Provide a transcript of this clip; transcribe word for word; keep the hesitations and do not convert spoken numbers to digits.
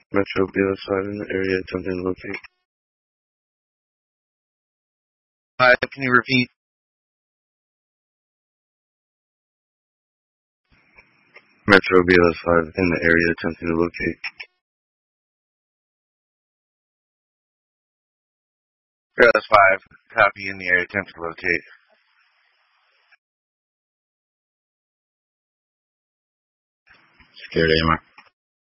Metro B L S five in the area attempting to locate. Hi, can you repeat? Metro B L S five in the area attempting to locate. B L S five, copy in the area attempting to locate. Scared A M R.